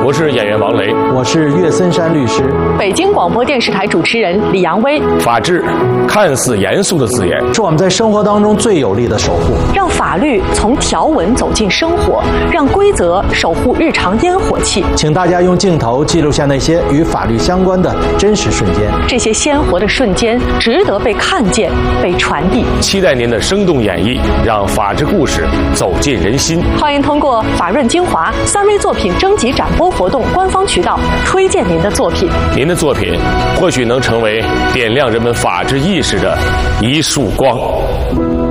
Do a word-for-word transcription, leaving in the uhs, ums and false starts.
我是演员王雷， 我是岳森山律师， 北京广播电视台主持人李阳威。 法治看似严肃的字眼， 是我们在生活当中最有力的守护。 让法律从条文走进生活，让规则守护日常烟火气。 请大家用镜头记录下那些与法律相关的真实瞬间， 这些鲜活的瞬间值得被看见、被传递。 期待您的生动演绎，让法治故事走进人心。 欢迎通过法润精华三微作品征集展播活动官方渠道推荐您的作品。 您的作品或许能成为点亮人们法治意识的一束光。